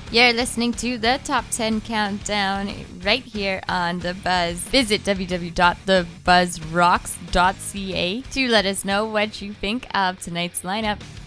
You're listening to the Top 10 Countdown right here on The Buzz. Visit www.thebuzzrocks.ca to let us know what you think of tonight's lineup.